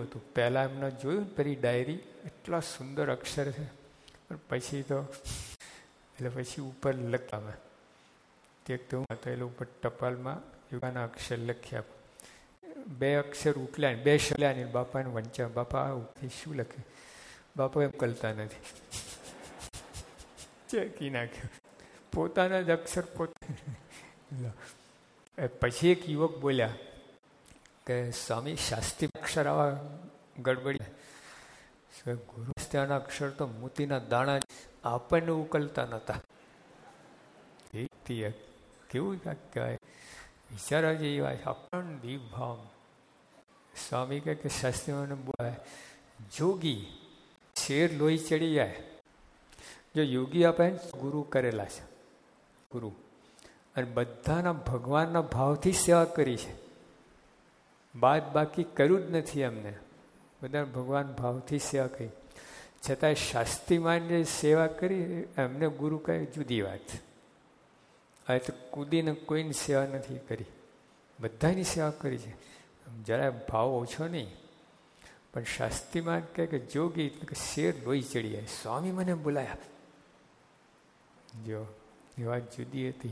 નહોતું. પહેલાં એમને જોયું ને પેલી ડાયરી, એટલા સુંદર અક્ષર છે, પણ પછી તો એટલે પછી ઉપર લખવામાં તે હું હતું ઉપર ટપાલમાં યોગાના અક્ષર લખ્યા. 2 અક્ષર ઉકલ્યા ને 2 શબ્દ ને બાપાને વંચ્યા. બાપા આ શું લખે? બાપા એમ કલતા નથી, ચેકી નાખ્યું પોતાના જ અક્ષર પોતે. પછી એક યુવક બોલ્યા કે સ્વામી શાસ્ત્રી અક્ષર આવા ગડબડી, ગુરુ ત્યાંના અક્ષર તો મોતીના દાણા આપણને ઉકલતા નતા. કેવું કહેવાય, વિચારવા જેવી વાત. અખંડ દીપ ભાવ. સ્વામી કહે કે શાસ્ત્રીઓને બોલાય જોગી શેર લોહી ચડી જાય. જો યોગી આપણે ગુરુ કરેલા છે, ગુરુ, અને બધાના ભગવાનના ભાવથી સેવા કરી છે, બાદ બાકી કર્યું જ નથી. એમને બધા ભગવાન ભાવથી સેવા કરી, છતાંય શાસ્ત્રીમાં જે સેવા કરી એમને ગુરુ કહે જુદી વાત. હવે તો કૂદીને કોઈની સેવા નથી કરી, બધાની સેવા કરી છે, જરા ભાવ ઓછો નહીં. પણ શાસ્ત્રીમાં કહે કે જોગી શેર લોહી ચડી જાય. સ્વામી મને બોલાયા. જો એ વાત જુદી હતી.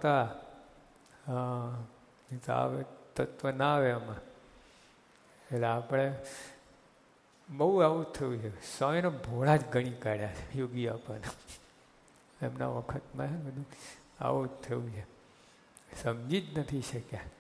આવે તત્વ ના આવે આમાં. એટલે આપણે બહુ આવું થયું છે. સ્વામીને ભોળા જ ગણી કાઢ્યા છે યોગી આપણને. એમના વખતમાં બધું આવું જ થયું છે, સમજી જ નથી શક્યા.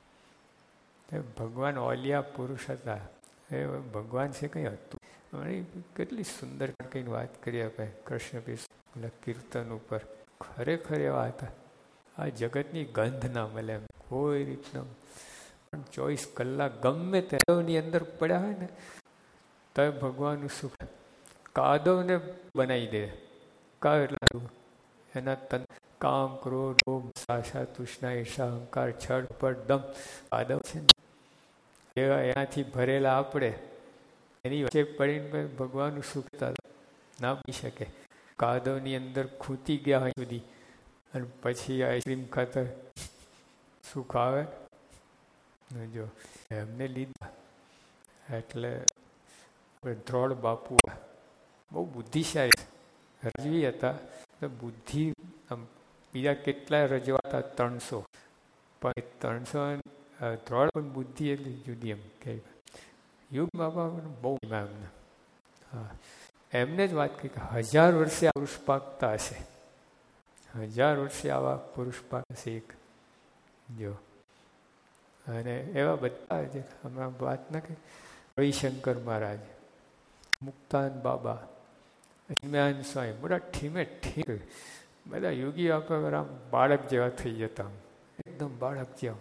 ભગવાન ઓલિયા પુરુષ હતા, એ ભગવાન છે કંઈ હતું. કેટલી સુંદર કંઈ વાત કરી આપણે કૃષ્ણ કીર્તન ઉપર. ખરેખર એવા હતા. આ જગતની ગંધ ના મળે એમ કોઈ રીતના. પણ 24 કલાક ગમે તેની અંદર પડ્યા હોય ને તો ભગવાનનું સુખ. કાદવને બનાવી દે. કાવ એટલે એના તન કામ, ક્રોધ, લોભ, આશા, તૃષ્ણા, ઈર્ષા, અહંકાર, છળ, પર દમ કાદવ છે ને, એનાથી ભરેલા આપણે એની વચ્ચે પડીને ભગવાનનું સુખ ના પી શકે. કાદવની અંદર ખૂટી ગયા હોય સુધી અને પછી આઈસ્ક્રીમ ખાતર સુખ આવે. જો એમને લીધા એટલે દ્રોડ બાપુ બહુ બુદ્ધિશાળી રજવી હતા. બુદ્ધિ બીજા કેટલાય રજવાતા 300, પણ 300 દ્રોડ પણ બુદ્ધિ એટલી જુદી. એમ કે યુગ બાપા બહુ એમને. હા, એમને જ વાત કરી કે 1000 વર્ષે આ પુરુષ પાકતા હશે. 1000 વર્ષે આવા પુરુષ પાકશે એક. જો અને એવા બધા જે હમણાં વાત ના કરી, રવિશંકર મહારાજ, મુક્તાન બાબા, હિમાન સ્વામી, બધા ઠીમે ઠીક બધા યોગી આપણે આમ બાળક જેવા થઈ જતા. એકદમ બાળક જેવા.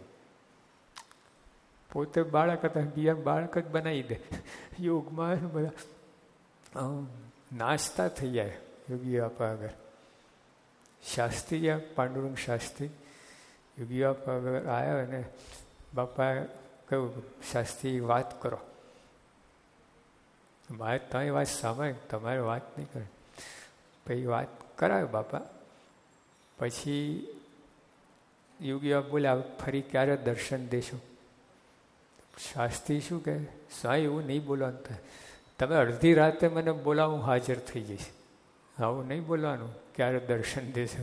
પોતે બાળક હતા, બીજા બાળક જ બનાવી દે. યોગમાં બધા નાચતા થઈ જાય યોગી બાપા આગળ. શાસ્ત્રી જ્યાં પાંડુરંગ શાસ્ત્રી યોગી બાપા આગળ આવ્યા અને બાપાએ કહ્યું શાસ્ત્રી વાત કરો. મારે તમે વાત સાંભળે, તમારે વાત નહીં કરે. પછી વાત કરાવે બાપા. પછી યોગી બાપા બોલ્યા ફરી ક્યારે દર્શન દેશો? શાસ્ત્રી શું કહે, સાંઈ એવું નહીં બોલવાનું થાય. તમે અડધી રાતે મને બોલાવો, હું હાજર થઈ જઈશ. આવું નહીં બોલવાનું ક્યારે દર્શન દેશો.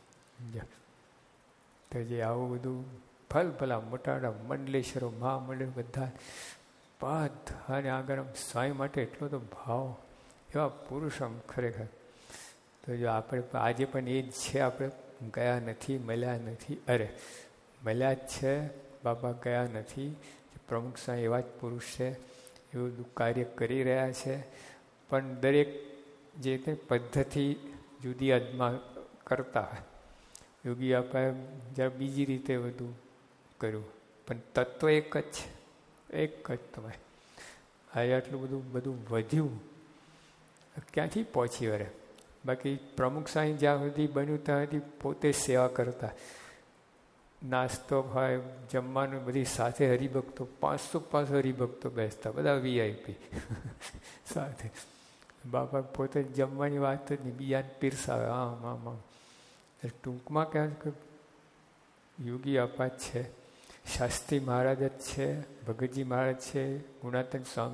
તો જે આવું બધું ફલ ભલા મોટા મંડલેશ્વરો, મહામંડળ બધા અને આગળ આમ સ્વામી માટે એટલો તો ભાવ, એવા પુરુષ આમ ખરેખર. તો જો આપણે આજે પણ એ જ છે. આપણે ગયા નથી, મળ્યા નથી. અરે મળ્યા જ છે, બાપા ગયા નથી. પ્રમુખ સ્વામી એવા જ પુરુષ છે, એવું બધું કાર્ય કરી રહ્યા છે. પણ દરેક જે કંઈ પદ્ધતિ જુદી અદમાં કરતા હોય. યોગી બાપાએ જરા બીજી રીતે બધું કર્યું, પણ તત્વ એક જ છે, એક જ. તમે આજે આટલું બધું વધ્યું, ક્યાંથી પહોંચી વળે? બાકી પ્રમુખ સ્વામી જ્યાં સુધી બન્યું ત્યાં સુધી પોતે સેવા કરતા. નાસ્તો હોય, જમવાનું બધી સાથે હરિભક્તો 500 હરિભક્તો બેસતા, બધા VIP સાથે. બાપા પોતે જમવાની વાત જ નહીં, બીજાને પીરસાવે. આમ ટૂંકમાં કહે કે યોગી બાપા જ છે, શાસ્ત્રી મહારાજ જ છે, ભગતજી મહારાજ છે, ગુણાતન સ્વામી